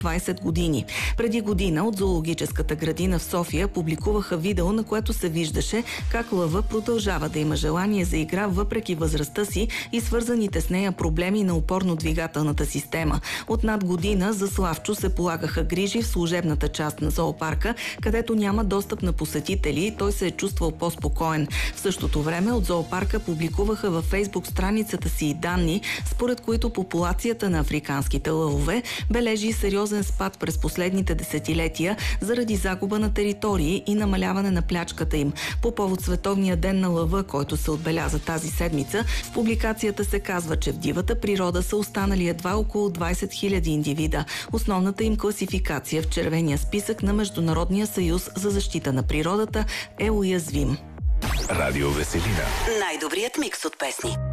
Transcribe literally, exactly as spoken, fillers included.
двайсет години. Преди година от зоологическата градина в София публикуваха видео, на което се виждаше как лъва продължава да има желание за игра въпреки възрастта си и свързаните с нея проблеми на опорно-двигателната система. От над година за Славчо се полагаха грижи в служебната част на зоопарка, където няма достъп на посетители и той се е чувствал по-спокоен. В същото време от зоопарка публикуваха във Фейсбук страницата си и данни, според които популацията на африканските лъвове бележи сериозен спад през последните десетилетия заради загуба на територии и намаляване на плячката им. По повод Световния ден на лъва, който се отбеляза тази седмица, в публикацията се казва, че в дивата природа са останали едва около двайсет хиляди индивида. Основната им класификация в червения списък на Международния съюз за защита на природата е уязвим. Радио Веселина. Най-добрият микс от песни.